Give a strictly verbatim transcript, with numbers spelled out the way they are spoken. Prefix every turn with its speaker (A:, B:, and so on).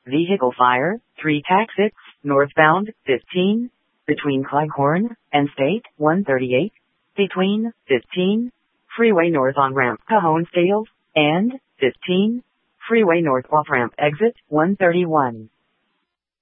A: Vehicle fire, three taxis, northbound, fifteen. Between Cleghorn and State, one thirty-eight. Between, fifteen. Freeway north on ramp Cajon Scales, and, fifteen. Freeway north off ramp exit, one thirty-one.